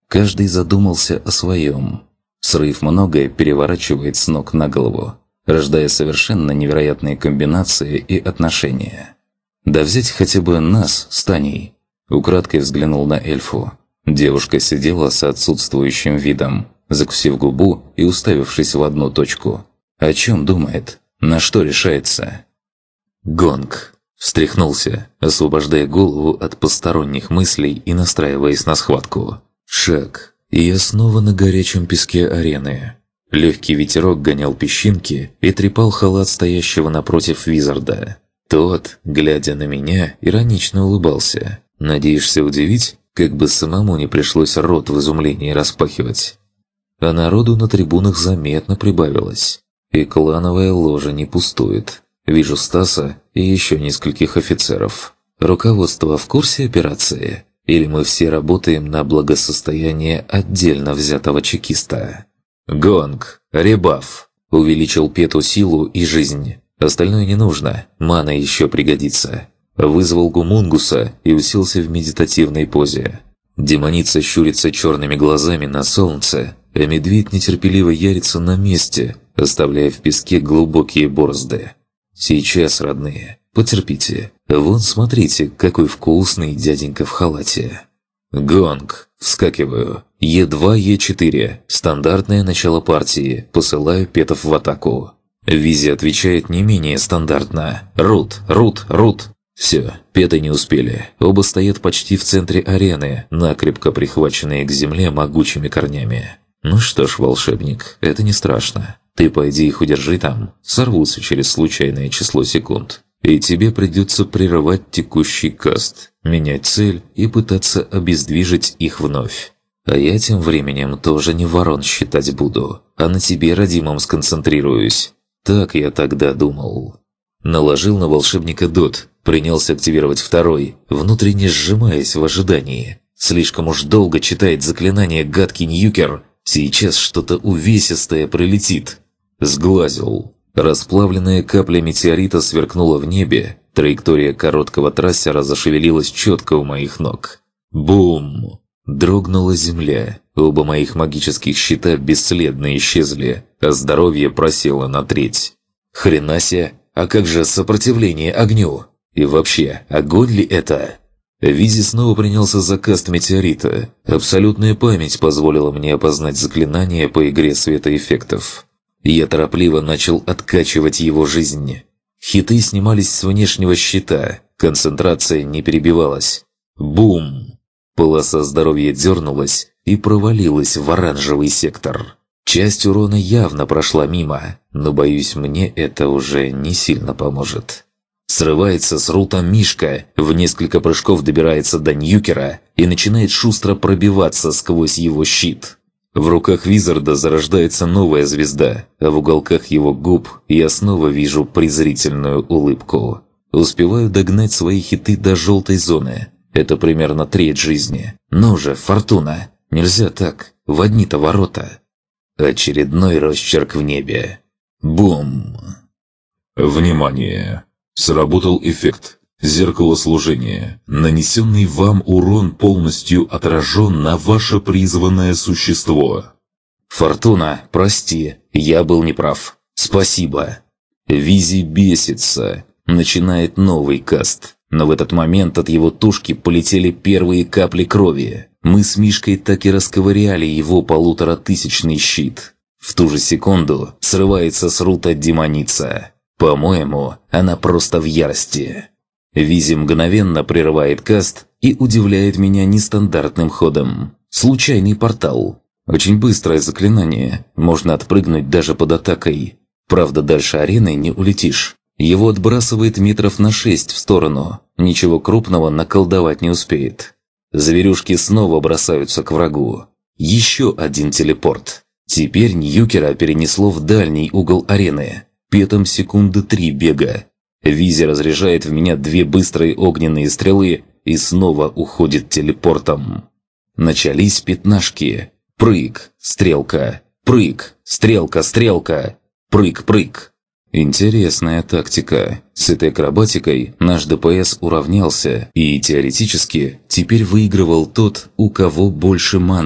Каждый задумался о своем. Срыв многое переворачивает с ног на голову, рождая совершенно невероятные комбинации и отношения. Да взять хотя бы нас с Таней. Украдкой взглянул на эльфу. Девушка сидела с отсутствующим видом, закусив губу и уставившись в одну точку. О чем думает? На что решается? Гонг. Встряхнулся, освобождая голову от посторонних мыслей и настраиваясь на схватку. Шаг. И я снова на горячем песке арены. Легкий ветерок гонял песчинки и трепал халат стоящего напротив Визарда. Тот, глядя на меня, иронично улыбался. «Надеешься удивить? Как бы самому не пришлось рот в изумлении распахивать». А народу на трибунах заметно прибавилось. И клановая ложа не пустует. Вижу Стаса и еще нескольких офицеров. Руководство в курсе операции? Или мы все работаем на благосостояние отдельно взятого чекиста? Гонг, ребаф. Увеличил Пету силу и жизнь. Остальное не нужно, мана еще пригодится. Вызвал гумунгуса и уселся в медитативной позе. Демоница щурится черными глазами на солнце, а медведь нетерпеливо ярится на месте, оставляя в песке глубокие борозды. Сейчас, родные, потерпите. Вон, смотрите, какой вкусный дяденька в халате. Гонг. Вскакиваю. Е2, Е4. Стандартное начало партии. Посылаю петов в атаку. Визи отвечает не менее стандартно. Рут, рут, рут. Все, петы не успели. Оба стоят почти в центре арены, накрепко прихваченные к земле могучими корнями. Ну что ж, волшебник, это не страшно. Ты пойди их удержи там, сорвутся через случайное число секунд. И тебе придется прерывать текущий каст, менять цель и пытаться обездвижить их вновь. А я тем временем тоже не ворон считать буду, а на тебе, родимом, сконцентрируюсь. Так я тогда думал. Наложил на волшебника дот, принялся активировать второй, внутренне сжимаясь в ожидании. Слишком уж долго читает заклинание гадкий Ньюкер, сейчас что-то увесистое прилетит. Сглазил. Расплавленная капля метеорита сверкнула в небе, траектория короткого трассера зашевелилась четко у моих ног. Бум! Дрогнула земля, оба моих магических щита бесследно исчезли, а здоровье просело на треть. Хренася, а как же сопротивление огню? И вообще, огонь ли это? Визи снова принялся за каст метеорита. Абсолютная память позволила мне опознать заклинание по игре светоэффектов. Я торопливо начал откачивать его жизнь. Хиты снимались с внешнего щита, концентрация не перебивалась. Бум! Полоса здоровья дернулась и провалилась в оранжевый сектор. Часть урона явно прошла мимо, но, боюсь, мне это уже не сильно поможет. Срывается с рута Мишка, в несколько прыжков добирается до Ньюкера и начинает шустро пробиваться сквозь его щит. В руках Визарда зарождается новая звезда, а в уголках его губ я снова вижу презрительную улыбку. Успеваю догнать свои хиты до желтой зоны. Это примерно треть жизни. Ну же, Фортуна, нельзя так, в одни-то ворота. Очередной росчерк в небе. Бум! Внимание! Сработал эффект. Зеркало служения. Нанесенный вам урон полностью отражен на ваше призванное существо. Фортуна, прости, я был неправ. Спасибо. Визи бесится. Начинает новый каст. Но в этот момент от его тушки полетели первые капли крови. Мы с Мишкой так и расковыряли его 1500-тысячный щит. В ту же секунду срывается с рута демоница. По-моему, она просто в ярости. Визи мгновенно прерывает каст и удивляет меня нестандартным ходом. Случайный портал. Очень быстрое заклинание. Можно отпрыгнуть даже под атакой. Правда, дальше арены не улетишь. Его отбрасывает метров на 6 в сторону. Ничего крупного наколдовать не успеет. Зверюшки снова бросаются к врагу. Еще один телепорт. Теперь Ньюкера перенесло в дальний угол арены. Петом секунды 3 бега. Визи разряжает в меня 2 быстрые огненные стрелы и снова уходит телепортом. Начались пятнашки. Прыг, стрелка, прыг, стрелка, стрелка, прыг, прыг. Интересная тактика. С этой акробатикой наш ДПС уравнялся, и теоретически теперь выигрывал тот, у кого больше маны.